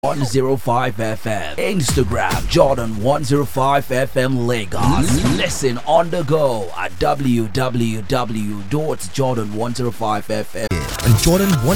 105 FM. Instagram Jordan 105 FM Lagos. Listen on the go at www.jordan105fm and Jordan